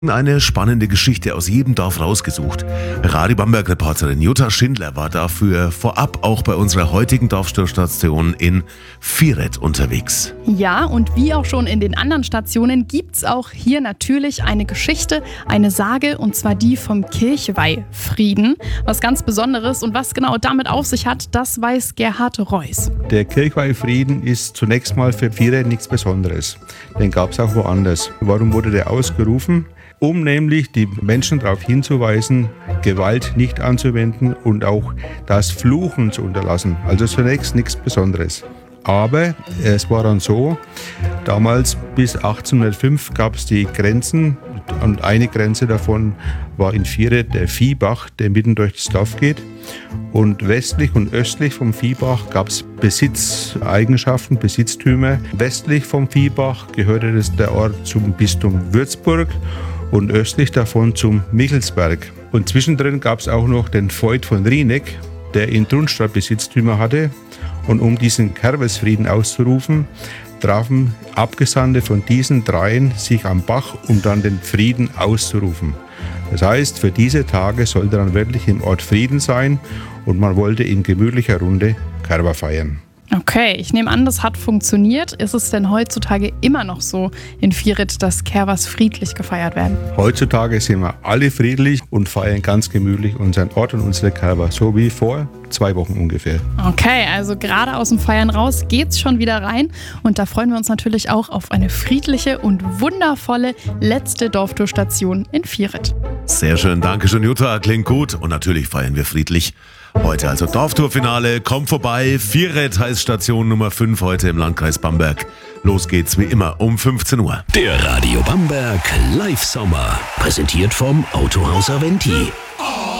Eine spannende Geschichte aus jedem Dorf rausgesucht. Radio Bamberg-Reporterin Jutta Schindler war dafür vorab auch bei unserer heutigen Dorfstation in Vieret unterwegs. Ja, und wie auch schon in den anderen Stationen gibt's auch hier natürlich eine Geschichte, eine Sage, und zwar die vom Kirchweihfrieden. Was ganz Besonderes, und was genau damit auf sich hat, das weiß Gerhard Reuss. Der Kirchweihfrieden ist zunächst mal für Vieret nichts Besonderes. Den gab es auch woanders. Warum wurde der ausgerufen? Um nämlich die Menschen darauf hinzuweisen, Gewalt nicht anzuwenden und auch das Fluchen zu unterlassen. Also zunächst nichts Besonderes. Aber es war dann so, damals bis 1805 gab es die Grenzen, und eine Grenze davon war in Vieret der Viehbach, der mitten durch das Dorf geht. Und westlich und östlich vom Viehbach gab es Besitzeigenschaften, Besitztümer. Westlich vom Viehbach gehörte der Ort zum Bistum Würzburg und östlich davon zum Michelsberg. Und zwischendrin gab es auch noch den Voigt von Rieneck, der in Trunstadt Besitztümer hatte. Und um diesen Kerbesfrieden auszurufen, trafen Abgesandte von diesen dreien sich am Bach, um dann den Frieden auszurufen. Das heißt, für diese Tage sollte dann wirklich im Ort Frieden sein und man wollte in gemütlicher Runde Kerber feiern. Okay, ich nehme an, das hat funktioniert. Ist es denn heutzutage immer noch so in Vieret, dass Kerbers friedlich gefeiert werden? Heutzutage sind wir alle friedlich und feiern ganz gemütlich unseren Ort und unsere Kerber, so wie vor 2 Wochen ungefähr. Okay, also gerade aus dem Feiern raus geht's schon wieder rein. Und da freuen wir uns natürlich auch auf eine friedliche und wundervolle letzte Dorftourstation in Vieret. Sehr schön, danke schön Jutta, klingt gut. Und natürlich feiern wir friedlich. Heute also Dorftourfinale, kommt vorbei. Vieret heißt Station Nummer 5 heute im Landkreis Bamberg. Los geht's wie immer um 15 Uhr. Der Radio Bamberg Live Sommer, präsentiert vom Autohaus Aventi.